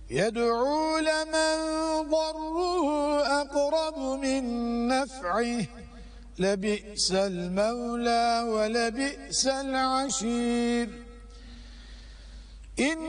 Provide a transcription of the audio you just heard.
يدعو لمن ضره أقرب من نفعه لبئس المولى ولبئس العشير.